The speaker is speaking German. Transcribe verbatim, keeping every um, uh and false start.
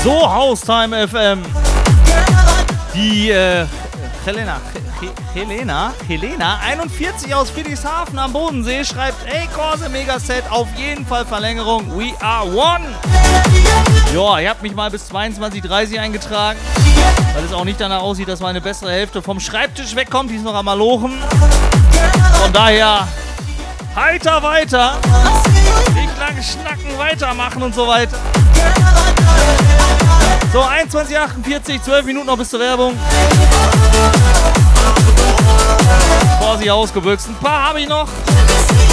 So, Haustime F M. Die äh, Helena, Helena, Helena, einundvierzig aus Friedrichshafen am Bodensee schreibt, ey Corse Megaset, auf jeden Fall Verlängerung, we are one. Ja, ihr habt mich mal bis zweiundzwanzig Uhr dreißig eingetragen, weil es auch nicht danach aussieht, dass meine bessere Hälfte vom Schreibtisch wegkommt, die ist noch am Malochen. Von daher, heiter weiter, nicht lange schnacken, weitermachen und so weiter. So, einundzwanzig Uhr achtundvierzig, zwölf Minuten noch bis zur Werbung. Vorsicht ausgebüxt. Ein paar habe ich noch.